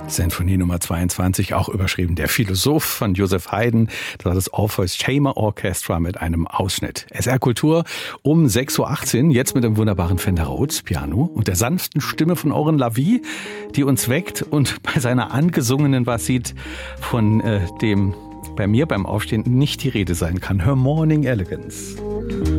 Sinfonie Nummer 22, auch überschrieben Der Philosoph von Joseph Haydn. Das war das Orpheus Chamber Orchestra mit einem Ausschnitt. SR Kultur um 6.18 Uhr, jetzt mit dem wunderbaren Fender Rhodes Piano und der sanften Stimme von Oren Lavie, die uns weckt und bei seiner angesungenen Basit von dem bei mir beim Aufstehen nicht die Rede sein kann. Her Morning Elegance.